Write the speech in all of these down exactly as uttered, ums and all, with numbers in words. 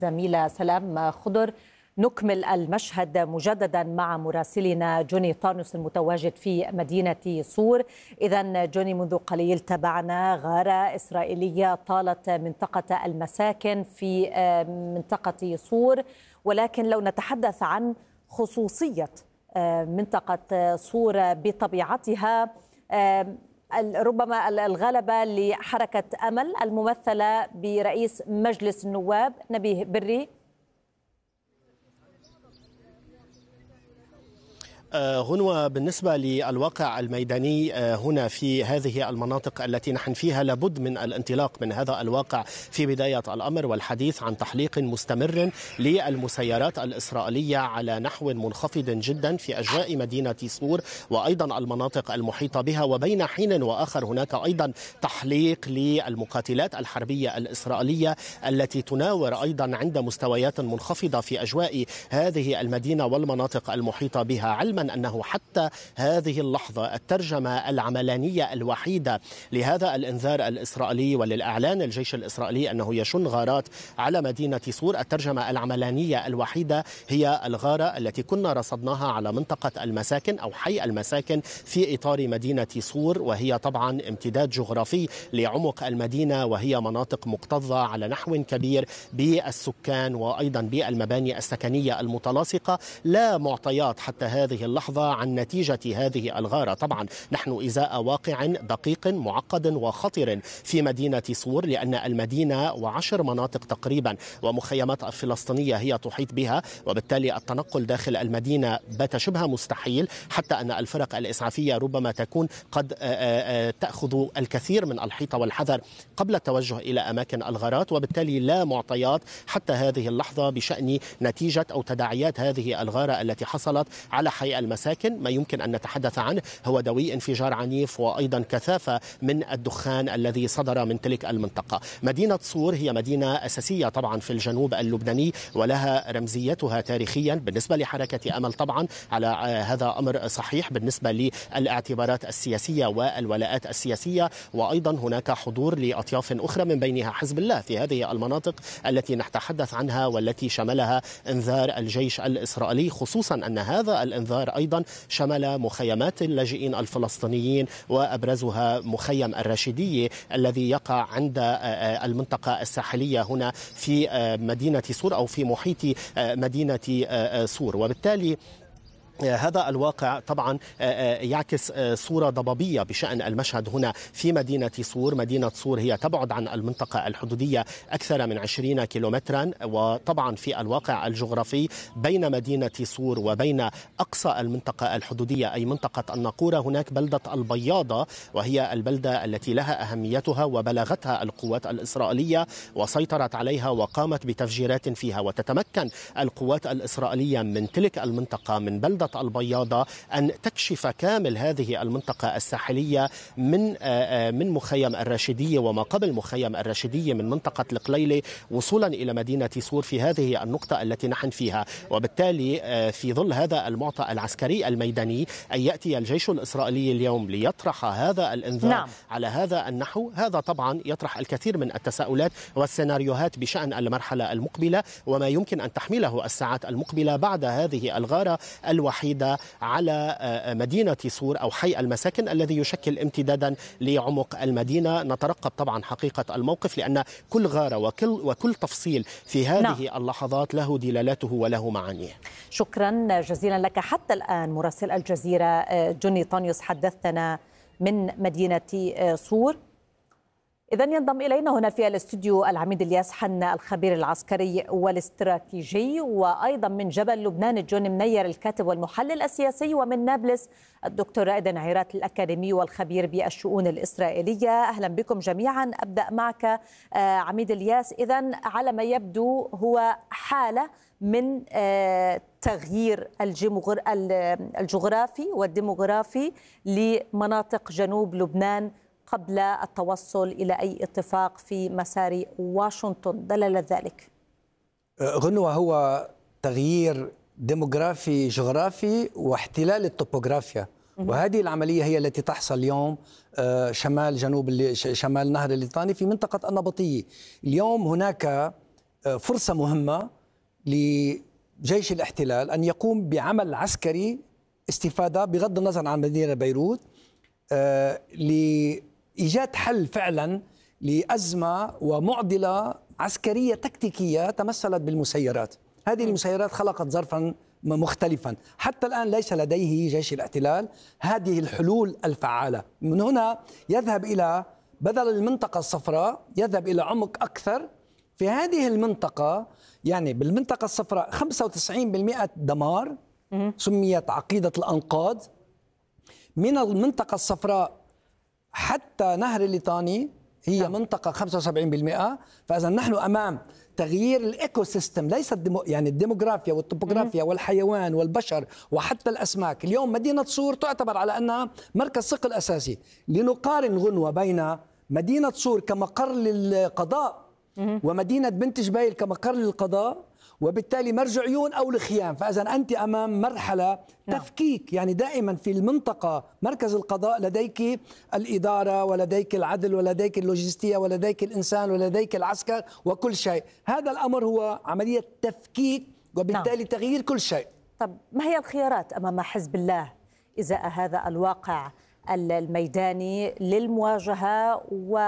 زميلة سلام خضر. نكمل المشهد مجددا مع مراسلنا جوني طانوس المتواجد في مدينة صور. إذا جوني، منذ قليل تابعنا غارة إسرائيلية طالت منطقة المساكن في منطقة صور، ولكن لو نتحدث عن خصوصية منطقة صور بطبيعتها، ربما الغلبة لحركة أمل الممثلة برئيس مجلس النواب نبيه بري. غنوة، بالنسبة للواقع الميداني هنا في هذه المناطق التي نحن فيها لابد من الانطلاق من هذا الواقع في بداية الأمر والحديث عن تحليق مستمر للمسيرات الإسرائيلية على نحو منخفض جدا في أجواء مدينة صور وأيضا المناطق المحيطة بها، وبين حين وآخر هناك أيضا تحليق للمقاتلات الحربية الإسرائيلية التي تناور أيضا عند مستويات منخفضة في أجواء هذه المدينة والمناطق المحيطة بها، علما أنه حتى هذه اللحظة الترجمة العملانية الوحيدة لهذا الإنذار الإسرائيلي وللإعلان الجيش الإسرائيلي أنه يشن غارات على مدينة صور، الترجمة العملانية الوحيدة هي الغارة التي كنا رصدناها على منطقة المساكن أو حي المساكن في إطار مدينة صور، وهي طبعا امتداد جغرافي لعمق المدينة، وهي مناطق مكتظة على نحو كبير بالسكان وأيضا بالمباني السكنية المتلاصقة. لا معطيات حتى هذه اللحظة عن نتيجة هذه الغارة. طبعا نحن إزاء واقع دقيق معقد وخطر في مدينة صور، لأن المدينة وعشر مناطق تقريبا ومخيمات فلسطينية هي تحيط بها، وبالتالي التنقل داخل المدينة بات شبه مستحيل، حتى أن الفرق الإسعافية ربما تكون قد تأخذ الكثير من الحيطة والحذر قبل التوجه إلى أماكن الغارات، وبالتالي لا معطيات حتى هذه اللحظة بشأن نتيجة أو تداعيات هذه الغارة التي حصلت على حي المساكن. ما يمكن أن نتحدث عنه هو دوي انفجار عنيف وأيضا كثافة من الدخان الذي صدر من تلك المنطقة. مدينة صور هي مدينة أساسية طبعا في الجنوب اللبناني ولها رمزيتها تاريخيا بالنسبة لحركة أمل. طبعا على هذا أمر صحيح بالنسبة للاعتبارات السياسية والولاءات السياسية، وأيضا هناك حضور لأطياف أخرى من بينها حزب الله في هذه المناطق التي نتحدث عنها والتي شملها انذار الجيش الإسرائيلي، خصوصا أن هذا الانذار أيضا شمل مخيمات اللاجئين الفلسطينيين وأبرزها مخيم الراشدية الذي يقع عند المنطقة الساحلية هنا في مدينة صور أو في محيط مدينة صور. وبالتالي هذا الواقع طبعا يعكس صورة ضبابية بشأن المشهد هنا في مدينة صور. مدينة صور هي تبعد عن المنطقة الحدودية أكثر من عشرين كيلومترا، وطبعا في الواقع الجغرافي بين مدينة صور وبين أقصى المنطقة الحدودية أي منطقة الناقورة هناك بلدة البياضة، وهي البلدة التي لها أهميتها وبلغتها القوات الإسرائيلية وسيطرت عليها وقامت بتفجيرات فيها، وتتمكن القوات الإسرائيلية من تلك المنطقة من بلدة البياضة أن تكشف كامل هذه المنطقة الساحلية من من مخيم الراشدية وما قبل مخيم الراشدية من منطقة القليلة وصولا إلى مدينة صور في هذه النقطة التي نحن فيها. وبالتالي في ظل هذا المعطى العسكري الميداني أن يأتي الجيش الإسرائيلي اليوم ليطرح هذا الإنذار نعم. على هذا النحو، هذا طبعا يطرح الكثير من التساؤلات والسيناريوهات بشأن المرحلة المقبلة وما يمكن أن تحمله الساعات المقبلة بعد هذه الغارة الوحيدة على مدينة صور أو حي المساكن الذي يشكل امتدادا لعمق المدينة. نترقب طبعا حقيقة الموقف لأن كل غارة وكل, وكل تفصيل في هذه نعم. اللحظات له دلالاته وله معانيه. شكرا جزيلا لك. حتى الآن مراسل الجزيرة جوني طانيوس حدثنا من مدينة صور. إذا ينضم إلينا هنا في الاستوديو العميد الياس حنا الخبير العسكري والاستراتيجي، وأيضا من جبل لبنان جون منير الكاتب والمحلل السياسي، ومن نابلس الدكتور رائد عيرات الأكاديمي والخبير بالشؤون الإسرائيلية. أهلا بكم جميعا. أبدأ معك عميد الياس. إذا على ما يبدو هو حالة من تغيير الجغرافي والديموغرافي لمناطق جنوب لبنان قبل التوصل إلى أي اتفاق في مسار واشنطن. دلالة ذلك غنوة هو تغيير ديموغرافي جغرافي واحتلال الطبوغرافيا، وهذه العملية هي التي تحصل اليوم شمال جنوب شمال نهر الليطاني في منطقة النبطية. اليوم هناك فرصة مهمة لجيش الاحتلال أن يقوم بعمل عسكري استفادة بغض النظر عن مدينة بيروت لإيجاد حل فعلا لأزمة ومعضلة عسكرية تكتيكية تمثلت بالمسيرات. هذه المسيرات خلقت ظرفا مختلفا، حتى الآن ليس لديه جيش الاحتلال هذه الحلول الفعالة. من هنا يذهب إلى بدل المنطقة الصفراء يذهب إلى عمق أكثر في هذه المنطقة. يعني بالمنطقة الصفراء خمسة وتسعين بالمئة دمار، سميت عقيدة الأنقاض. من المنطقة الصفراء حتى نهر الليطاني هي منطقة خمسة وسبعين بالمئة. فإذا نحن أمام تغيير الإيكو سيستم، ليس الديمو يعني الديموغرافيا والطبوغرافيا والحيوان والبشر وحتى الأسماك. اليوم مدينة صور تعتبر على أنها مركز صقل أساسي. لنقارن غنوة بين مدينة صور كمقر للقضاء ومدينة بنت جبيل كمقر للقضاء، وبالتالي مرجع عيون أو الخيام. فإذا أنت أمام مرحلة تفكيك. يعني دائما في المنطقة مركز القضاء لديك الإدارة ولديك العدل ولديك اللوجستية ولديك الإنسان ولديك العسكر وكل شيء. هذا الأمر هو عملية تفكيك وبالتالي تغيير كل شيء. طب ما هي الخيارات أمام حزب الله إزاء هذا الواقع الميداني للمواجهة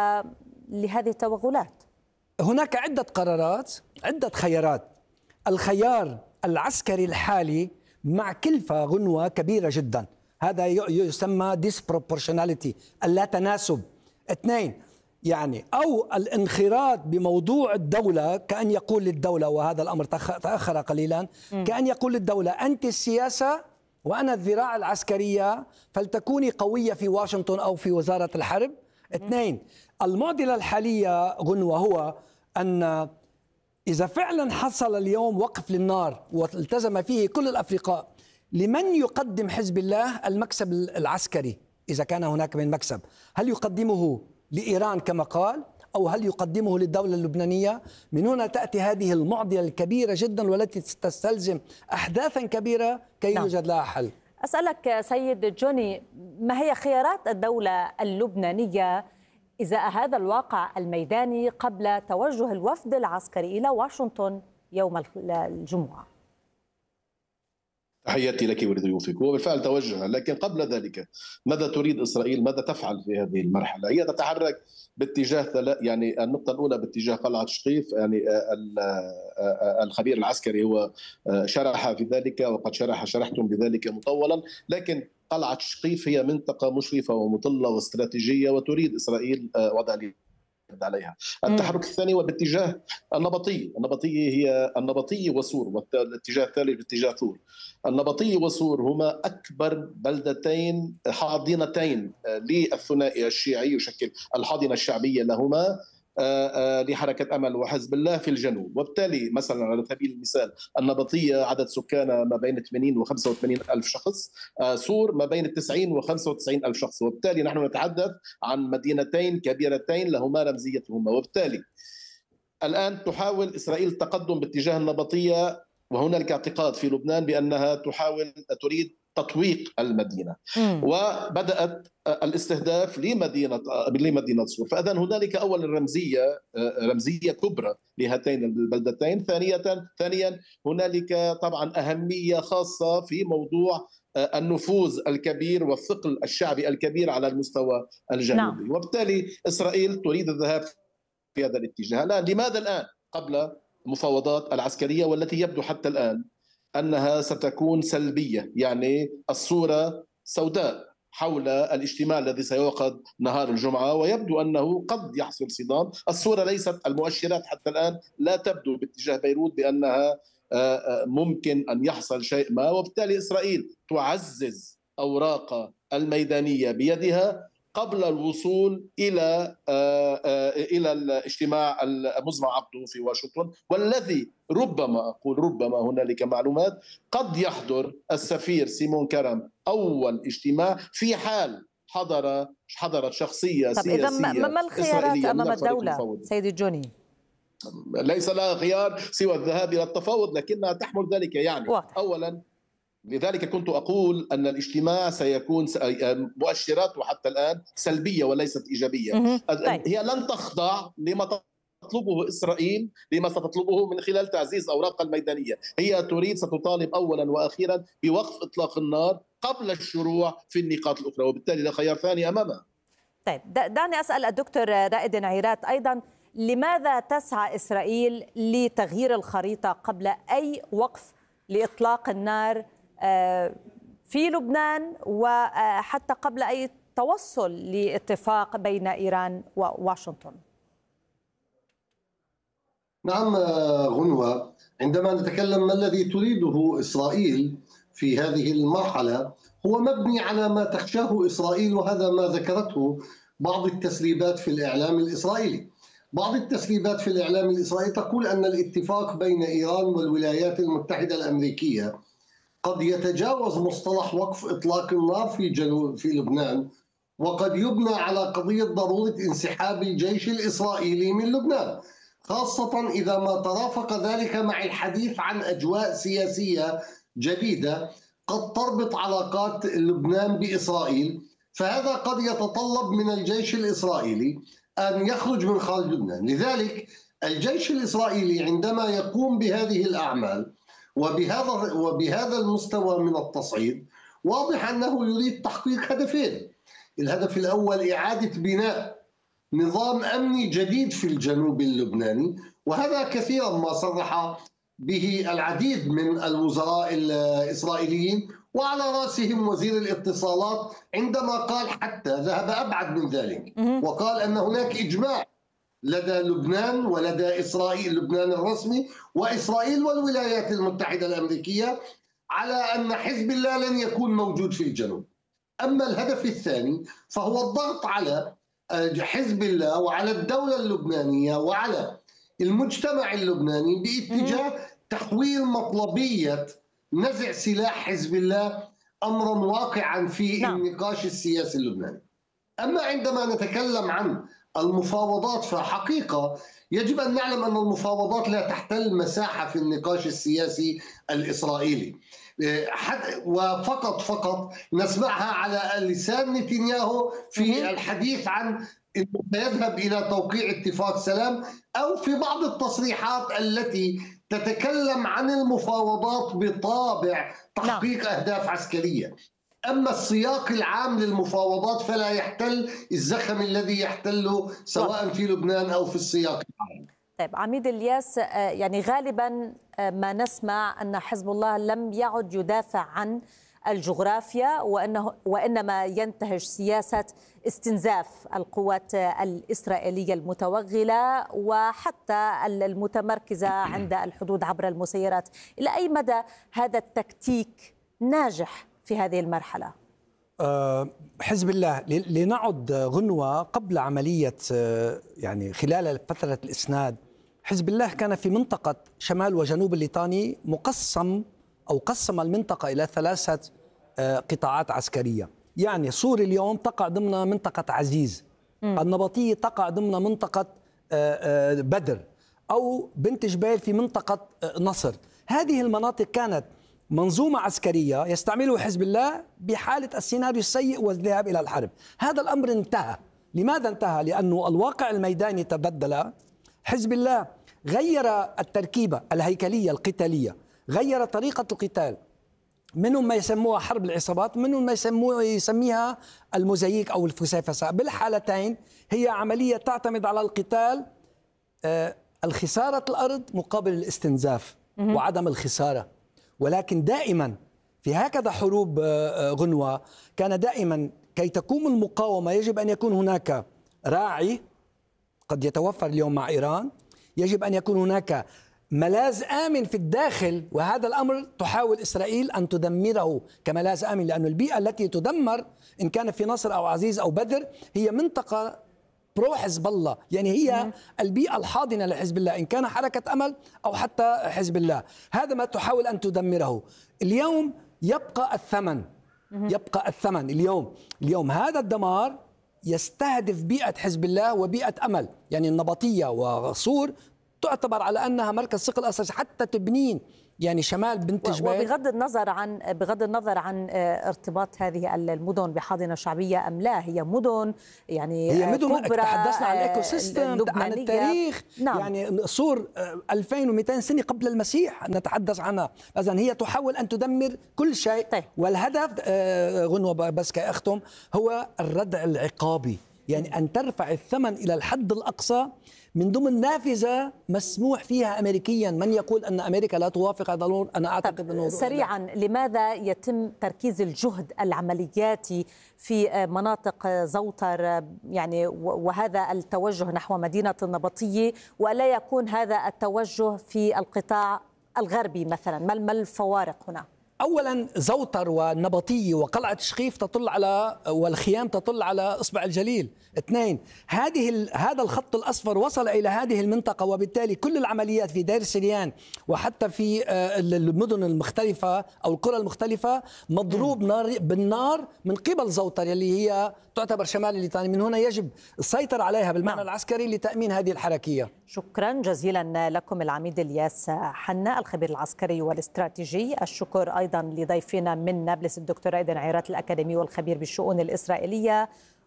ولهذه التوغلات؟ هناك عدة قرارات، عدة خيارات. الخيار العسكري الحالي مع كلفة غنوة كبيرة جدا، هذا يسمى disproportionality، اللا تناسب. اثنين، يعني أو الانخراط بموضوع الدولة، كأن يقول للدولة، وهذا الأمر تأخر قليلا، كأن يقول للدولة أنت السياسة وأنا الذراع العسكرية، فلتكوني قوية في واشنطن أو في وزارة الحرب. اثنين، المعضلة الحالية غنوة هو أن إذا فعلا حصل اليوم وقف للنار والتزم فيه كل الأفرقاء، لمن يقدم حزب الله المكسب العسكري إذا كان هناك من مكسب؟ هل يقدمه لإيران كما قال، أو هل يقدمه للدولة اللبنانية؟ من هنا تأتي هذه المعضلة الكبيرة جدا والتي تستلزم أحداثا كبيرة كي نعم. يوجد لها حل. أسألك سيد جوني، ما هي خيارات الدولة اللبنانية إزاء هذا الواقع الميداني قبل توجه الوفد العسكري إلى واشنطن يوم الجمعة؟ تحياتي لك ولضيوفك. هو بالفعل توجه، لكن قبل ذلك ماذا تريد إسرائيل؟ ماذا تفعل في هذه المرحلة؟ هي تتحرك باتجاه، يعني النقطة الأولى باتجاه قلعة شقيف. يعني الخبير العسكري هو شرح في ذلك، وقد شرح شرحتم بذلك مطولا. لكن قلعة شقيف هي منطقة مشرفة ومطلة واستراتيجية، وتريد إسرائيل وضع عليها. التحرك الثاني هو باتجاه النبطية. النبطية هي النبطية وصور، والاتجاه الثالث باتجاه ثور. النبطية وصور هما أكبر بلدتين حاضنتين للثنائي الشيعي، يشكل الحاضنة الشعبية لهما لحركة أمل وحزب الله في الجنوب. وبالتالي مثلا على سبيل المثال النبطية عدد سكانها ما بين ثمانين وخمسة وثمانين ألف شخص، صور ما بين تسعين وخمسة وتسعين ألف شخص. وبالتالي نحن نتحدث عن مدينتين كبيرتين لهما رمزيتهما. وبالتالي الآن تحاول إسرائيل التقدم باتجاه النبطية، وهناك اعتقاد في لبنان بأنها تحاول تريد تطويق المدينة. مم. وبدأت الاستهداف لمدينة لمدينة صور. فإذا هنالك أولا رمزية رمزية كبرى لهاتين البلدتين. ثانية ثانيا هنالك طبعا أهمية خاصة في موضوع النفوذ الكبير والثقل الشعبي الكبير على المستوى الجنوبي. نعم. وبالتالي إسرائيل تريد الذهاب في هذا الاتجاه. الآن لماذا الآن قبل المفاوضات العسكرية والتي يبدو حتى الآن أنها ستكون سلبية؟ يعني الصورة سوداء حول الاجتماع الذي سيعقد نهار الجمعة، ويبدو أنه قد يحصل صدام. الصورة ليست، المؤشرات حتى الآن لا تبدو باتجاه بيروت بأنها ممكن أن يحصل شيء ما. وبالتالي إسرائيل تعزز أوراق الميدانية بيدها قبل الوصول إلى إلى الاجتماع المزمع عقده في واشنطن، والذي ربما أقول ربما هنالك معلومات قد يحضر السفير سيمون كرم أول اجتماع في حال حضر حضرت شخصية طب سياسية. إذا ما الخيارات أمام الدولة سيدي جوني؟ ليس لها خيار سوى الذهاب إلى التفاوض، لكنها تحمل ذلك. يعني واضح. أولا لذلك كنت أقول أن الاجتماع سيكون مؤشراته حتى الآن سلبية وليست إيجابية. طيب. هي لن تخضع لما ستطلبه إسرائيل لما ستطلبه من خلال تعزيز أوراقها الميدانية. هي تريد ستطالب أولا وأخيرا بوقف إطلاق النار قبل الشروع في النقاط الأخرى، وبالتالي لا خيار ثاني أمامها. طيب دعني أسأل الدكتور رائد نعيرات أيضا، لماذا تسعى إسرائيل لتغيير الخريطة قبل أي وقف لإطلاق النار في لبنان، وحتى قبل أي توصل لاتفاق بين إيران وواشنطن؟ نعم غنوة، عندما نتكلم ما الذي تريده إسرائيل في هذه المرحلة هو مبني على ما تخشاه إسرائيل، وهذا ما ذكرته بعض التسريبات في الإعلام الإسرائيلي. بعض التسريبات في الإعلام الإسرائيلي تقول أن الاتفاق بين إيران والولايات المتحدة الأمريكية قد يتجاوز مصطلح وقف إطلاق النار في جنوب في لبنان، وقد يبنى على قضية ضرورة انسحاب الجيش الإسرائيلي من لبنان، خاصة إذا ما ترافق ذلك مع الحديث عن أجواء سياسية جديدة قد تربط علاقات لبنان بإسرائيل. فهذا قد يتطلب من الجيش الإسرائيلي أن يخرج من خارج لبنان. لذلك الجيش الإسرائيلي عندما يقوم بهذه الأعمال وبهذا وبهذا المستوى من التصعيد، واضح أنه يريد تحقيق هدفين. الهدف الأول إعادة بناء نظام أمني جديد في الجنوب اللبناني، وهذا كثيرا ما صرح به العديد من الوزراء الإسرائيليين، وعلى رأسهم وزير الاتصالات عندما قال، حتى ذهب أبعد من ذلك وقال أن هناك إجماع لدى لبنان ولدى إسرائيل، لبنان الرسمي وإسرائيل والولايات المتحدة الأمريكية، على أن حزب الله لن يكون موجود في الجنوب. أما الهدف الثاني فهو الضغط على حزب الله وعلى الدولة اللبنانية وعلى المجتمع اللبناني باتجاه تحويل مطلبية نزع سلاح حزب الله أمرا واقعا في نعم. النقاش السياسي اللبناني. أما عندما نتكلم عن المفاوضات فحقيقة يجب أن نعلم أن المفاوضات لا تحتل مساحة في النقاش السياسي الإسرائيلي، وفقط فقط نسمعها على لسان نتنياهو في الحديث عن أنه سيذهب إلى توقيع اتفاق سلام، أو في بعض التصريحات التي تتكلم عن المفاوضات بطابع تحقيق أهداف عسكرية. أما السياق العام للمفاوضات فلا يحتل الزخم الذي يحتله سواء في لبنان أو في السياق العام. طيب عميد الياس، يعني غالبا ما نسمع أن حزب الله لم يعد يدافع عن الجغرافيا، وأنه وإنما ينتهج سياسة استنزاف القوات الإسرائيلية المتوغلة وحتى المتمركزة عند الحدود عبر المسيرات. إلى أي مدى هذا التكتيك ناجح في هذه المرحلة؟ حزب الله، لنعد غنوة قبل عملية يعني خلال فترة الإسناد، حزب الله كان في منطقة شمال وجنوب الليطاني مقسم أو قسم المنطقة إلى ثلاثة قطاعات عسكرية. يعني صور اليوم تقع ضمن منطقة عزيز، م. النبطية تقع ضمن منطقة بدر، أو بنت جبيل في منطقة نصر. هذه المناطق كانت منظومة عسكرية يستعمله حزب الله بحالة السيناريو السيء والذهاب إلى الحرب. هذا الأمر انتهى. لماذا انتهى؟ لأنه الواقع الميداني تبدل. حزب الله غير التركيبة الهيكلية القتالية، غير طريقة القتال، منهم ما يسموها حرب العصابات، منهم ما يسموها يسميها الموزاييك أو الفسيفساء. بالحالتين هي عملية تعتمد على القتال، آه الخسارة الأرض مقابل الاستنزاف وعدم الخسارة. ولكن دائما في هكذا حروب غنوة كان دائما كي تقوم المقاومة يجب أن يكون هناك راعي قد يتوفر اليوم مع إيران، يجب أن يكون هناك ملاذ آمن في الداخل، وهذا الأمر تحاول إسرائيل أن تدمره كملاذ آمن، لأن البيئة التي تدمر إن كان في نصر أو عزيز أو بدر هي منطقة برو حزب الله، يعني هي البيئة الحاضنة لحزب الله إن كان حركة أمل أو حتى حزب الله. هذا ما تحاول أن تدمره. اليوم يبقى الثمن، يبقى الثمن اليوم اليوم هذا الدمار يستهدف بيئة حزب الله وبيئة أمل، يعني النبطية وصور تعتبر على أنها مركز ثقل أساسي حتى تبنين يعني شمال بنت جبيل. وبغض النظر عن بغض النظر عن ارتباط هذه المدن بحاضنة شعبية أم لا، هي مدن يعني هي مدن كبرى، تحدثنا عن الايكو سيستم، عن التاريخ. نعم. يعني سور ألفين ومئتين سنة قبل المسيح نتحدث عنها، إذن هي تحاول أن تدمر كل شيء. طيب. والهدف غنوة بس كأختم هو الردع العقابي، يعني أن ترفع الثمن إلى الحد الأقصى من ضمن نافذة مسموح فيها أمريكيا. من يقول أن أمريكا لا توافق هذا الأمر؟ أنا أعتقد أنه سريعا، لماذا يتم تركيز الجهد العملياتي في مناطق زوطر يعني وهذا التوجه نحو مدينة النبطية، ولا يكون هذا التوجه في القطاع الغربي مثلا؟ ما الفوارق هنا؟ أولا زوطر والنبطية وقلعة شقيف تطل على والخيام تطل على إصبع الجليل. اثنين، هذه هذا الخط الأصفر وصل إلى هذه المنطقة، وبالتالي كل العمليات في دير سريان وحتى في المدن المختلفة أو القرى المختلفة مضروب نار بالنار من قبل زوطر اللي هي تعتبر شمال الليطاني. من هنا يجب السيطرة عليها بالمعنى نعم. العسكري لتأمين هذه الحركية. شكرا جزيلا لكم العميد الياس حنا الخبير العسكري والاستراتيجي. الشكر أيضا لضيفنا من نابلس الدكتور أيضا عيرات الأكاديمي والخبير بالشؤون الإسرائيلية.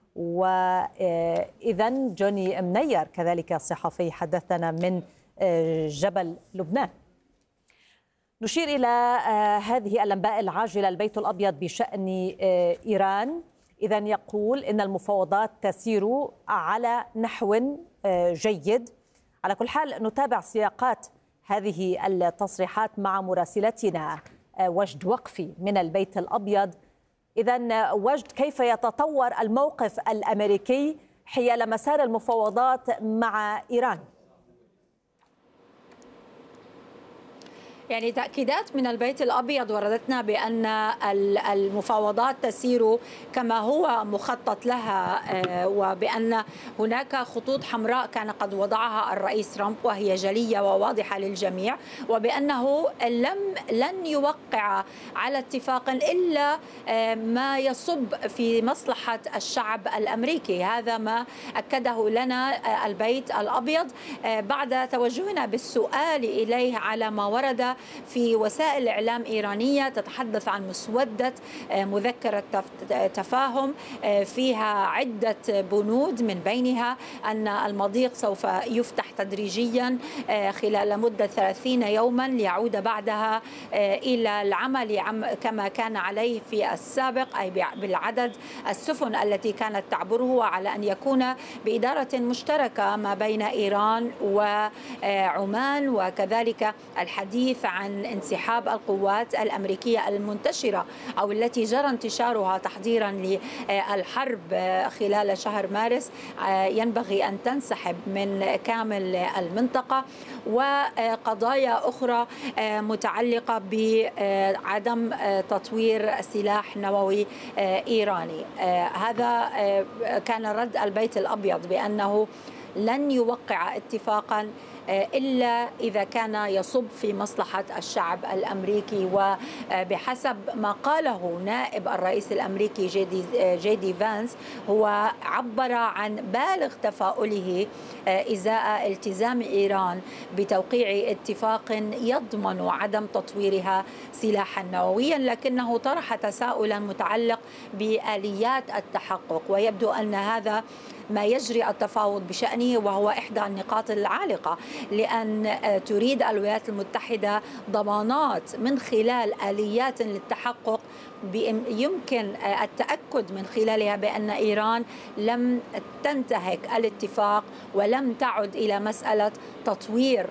وإذا جوني منير كذلك الصحفي حدثنا من جبل لبنان. نشير إلى هذه الأنباء العاجلة. البيت الأبيض بشأن إيران إذا يقول إن المفاوضات تسير على نحو جيد. على كل حال نتابع سياقات هذه التصريحات مع مراسلتنا وجد وقفي من البيت الأبيض. إذن وجد، كيف يتطور الموقف الأمريكي حيال مسار المفاوضات مع إيران؟ يعني تأكيدات من البيت الأبيض وردتنا بأن المفاوضات تسير كما هو مخطط لها، وبأن هناك خطوط حمراء كان قد وضعها الرئيس ترامب وهي جلية وواضحة للجميع، وبأنه لم لن يوقع على اتفاق إلا ما يصب في مصلحة الشعب الأمريكي. هذا ما أكده لنا البيت الأبيض بعد توجهنا بالسؤال إليه على ما ورد في وسائل إعلام إيرانية تتحدث عن مسودة مذكرة تفاهم فيها عدة بنود، من بينها أن المضيق سوف يفتح تدريجيا خلال مدة ثلاثين يوما ليعود بعدها إلى العمل كما كان عليه في السابق، أي بالعدد السفن التي كانت تعبره، وعلى أن يكون بإدارة مشتركة ما بين إيران وعمان، وكذلك الحديث عن انسحاب القوات الأمريكية المنتشرة أو التي جرى انتشارها تحضيرا للحرب خلال شهر مارس ينبغي أن تنسحب من كامل المنطقة، وقضايا أخرى متعلقة بعدم تطوير سلاح نووي إيراني. هذا كان رد البيت الأبيض بأنه لن يوقع اتفاقا إلا إذا كان يصب في مصلحة الشعب الأمريكي. وبحسب ما قاله نائب الرئيس الأمريكي جيدي, جيدي فانس، هو عبر عن بالغ تفاؤله إزاء التزام إيران بتوقيع اتفاق يضمن عدم تطويرها سلاحا نوويا، لكنه طرح تساؤلا متعلق بآليات التحقق، ويبدو أن هذا ما يجري التفاوض بشأنه، وهو إحدى النقاط العالقة، لأن تريد الولايات المتحدة ضمانات من خلال آليات للتحقق يمكن التأكد من خلالها بأن إيران لم تنتهك الاتفاق ولم تعد إلى مسألة تطوير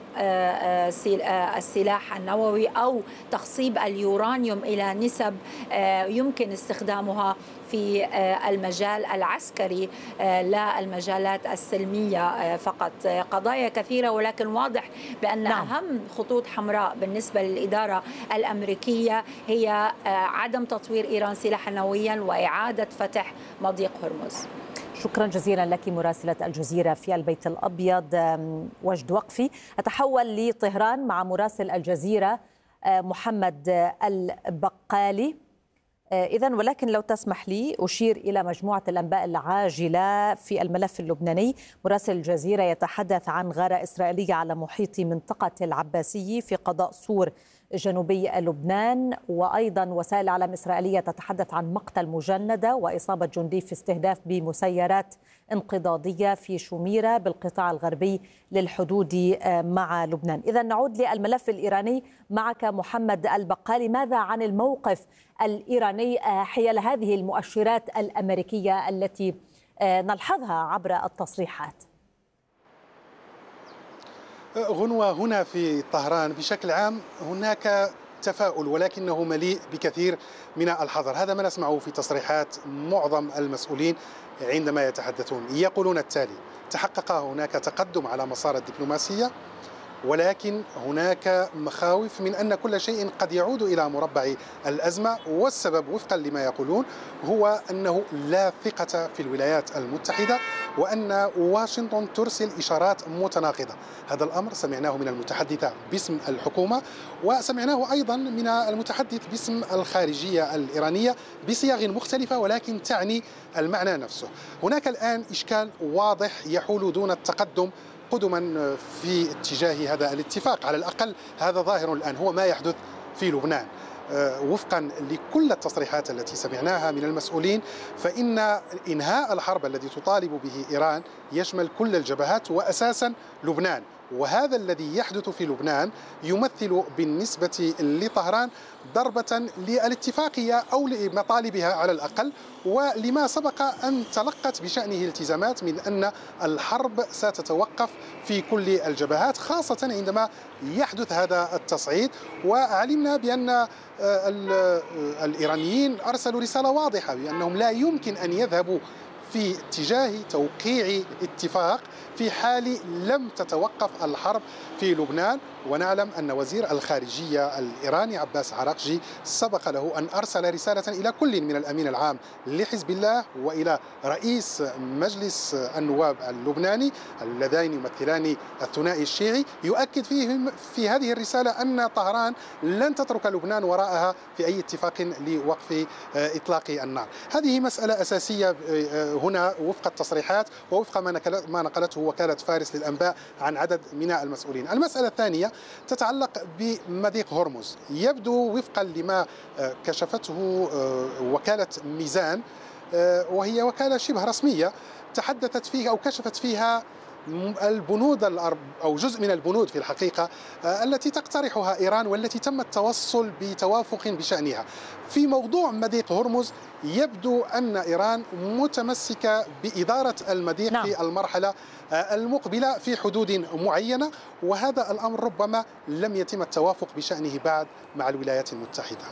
السلاح النووي أو تخصيب اليورانيوم إلى نسب يمكن استخدامها في المجال العسكري لا المجالات السلمية فقط. قضايا كثيرة، ولكن واضح بأن نعم. أهم خطوط حمراء بالنسبة للإدارة الأمريكية هي عدم تطوير إيران سلاحا نوويا وإعادة فتح مضيق هرمز. شكرا جزيلا لك مراسلة الجزيرة في البيت الأبيض وجد وقفي. أتحول لطهران مع مراسل الجزيرة محمد البقالي. إذن ولكن لو تسمح لي أشير إلى مجموعة الأنباء العاجلة في الملف اللبناني. مراسل الجزيرة يتحدث عن غارة إسرائيلية على محيط منطقة العباسي في قضاء صور جنوبي لبنان، وأيضا وسائل إعلام إسرائيلية تتحدث عن مقتل مجندة وإصابة جندي في استهداف بمسيرات انقضاضية في شميرة بالقطاع الغربي للحدود مع لبنان. إذا نعود للملف الإيراني معك محمد البقالي. ماذا عن الموقف الإيراني حيال هذه المؤشرات الأمريكية التي نلحظها عبر التصريحات؟ غنوة، هنا في طهران بشكل عام هناك تفاؤل ولكنه مليء بكثير من الحذر. هذا ما نسمعه في تصريحات معظم المسؤولين عندما يتحدثون، يقولون التالي: تحقق هناك تقدم على مسار الدبلوماسية، ولكن هناك مخاوف من أن كل شيء قد يعود إلى مربع الأزمة، والسبب وفقا لما يقولون هو أنه لا ثقة في الولايات المتحدة وأن واشنطن ترسل إشارات متناقضة. هذا الأمر سمعناه من المتحدثة باسم الحكومة، وسمعناه أيضا من المتحدث باسم الخارجية الإيرانية بصيغ مختلفة ولكن تعني المعنى نفسه. هناك الآن إشكال واضح يحول دون التقدم قدما في اتجاه هذا الاتفاق. على الأقل هذا ظاهر الآن، هو ما يحدث في لبنان. وفقا لكل التصريحات التي سمعناها من المسؤولين، فإن إنهاء الحرب الذي تطالب به إيران يشمل كل الجبهات وأساسا لبنان، وهذا الذي يحدث في لبنان يمثل بالنسبة لطهران ضربة للاتفاقية أو لمطالبها على الأقل، ولما سبق أن تلقت بشأنه التزامات من أن الحرب ستتوقف في كل الجبهات، خاصة عندما يحدث هذا التصعيد. وعلمنا بأن الإيرانيين أرسلوا رسالة واضحة بأنهم لا يمكن أن يذهبوا في اتجاه توقيع اتفاق في حال لم تتوقف الحرب في لبنان. ونعلم أن وزير الخارجية الإيراني عباس عراقجي سبق له أن أرسل رسالة إلى كل من الأمين العام لحزب الله وإلى رئيس مجلس النواب اللبناني اللذين يمثلان الثنائي الشيعي، يؤكد فيهم في هذه الرسالة أن طهران لن تترك لبنان وراءها في أي اتفاق لوقف إطلاق النار. هذه مسألة أساسية هنا وفق التصريحات ووفق ما نقلته وكالة فارس للأنباء عن عدد من المسؤولين. المسألة الثانية تتعلق بمضيق هرمز. يبدو وفقا لما كشفته وكالة ميزان، وهي وكالة شبه رسمية، تحدثت فيها أو كشفت فيها البنود أو جزء من البنود في الحقيقة التي تقترحها إيران والتي تم التوصل بتوافق بشأنها. في موضوع مضيق هرمز يبدو أن إيران متمسكة بإدارة المضيق نعم. في المرحلة المقبلة في حدود معينة، وهذا الأمر ربما لم يتم التوافق بشأنه بعد مع الولايات المتحدة.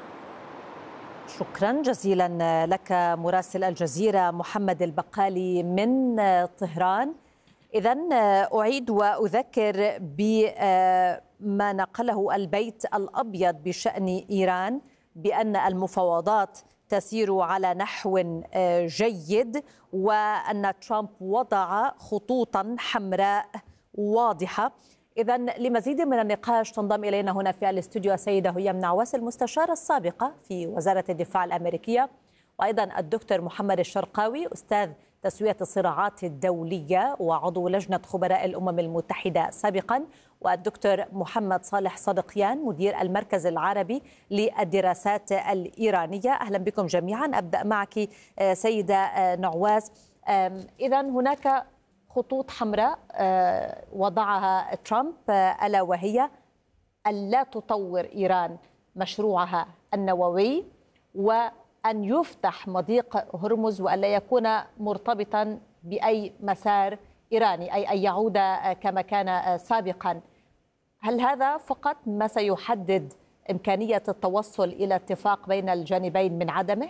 شكرا جزيلا لك مراسل الجزيرة محمد البقالي من طهران. إذن أعيد وأذكر بما نقله البيت الأبيض بشأن إيران بأن المفاوضات تسير على نحو جيد، وأن ترامب وضع خطوطا حمراء واضحة. إذن لمزيد من النقاش تنضم إلينا هنا في الاستوديو السيدة هيام نعواس المستشارة السابقة في وزارة الدفاع الأمريكية، وأيضا الدكتور محمد الشرقاوي أستاذ تسوية الصراعات الدولية وعضو لجنة خبراء الأمم المتحدة سابقا، والدكتور محمد صالح صدقيان مدير المركز العربي للدراسات الإيرانية. أهلا بكم جميعا. أبدأ معك سيدة نعواس. إذا هناك خطوط حمراء وضعها ترامب، ألا وهي ألا تطور إيران مشروعها النووي، وأن يفتح مضيق هرمز وألا يكون مرتبطا بأي مسار إيراني، أي أن يعود كما كان سابقا. هل هذا فقط ما سيحدد إمكانية التوصل إلى اتفاق بين الجانبين من عدمه؟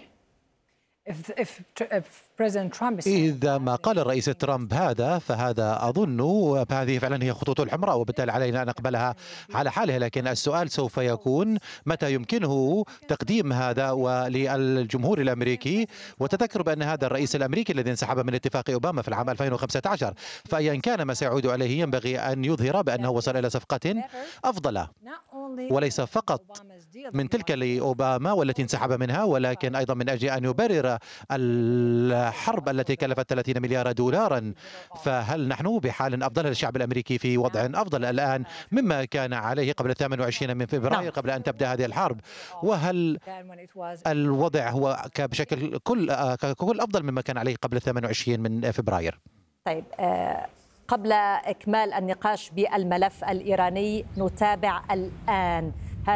إذا ما قال الرئيس ترامب هذا فهذا أظن هذه فعلا هي خطوط الحمراء، وبالتالي علينا أن نقبلها على حالها. لكن السؤال سوف يكون متى يمكنه تقديم هذا وللجمهور الأمريكي. وتذكر بأن هذا الرئيس الأمريكي الذي انسحب من اتفاق أوباما في العام ألفين وخمسة عشر، فأيا كان ما سيعود عليه ينبغي أن يظهر بأنه وصل إلى صفقة أفضل، وليس فقط من تلك لأوباما والتي انسحب منها، ولكن أيضا من أجل أن يبرر الحرب التي كلفت ثلاثين مليار دولارا. فهل نحن بحال أفضل للشعب الأمريكي في وضع أفضل الآن مما كان عليه قبل الثامن والعشرين من فبراير قبل أن تبدأ هذه الحرب؟ وهل الوضع هو بشكل كل كل أفضل مما كان عليه قبل الثامن والعشرين من فبراير؟ طيب، قبل إكمال النقاش بالملف الإيراني نتابع الآن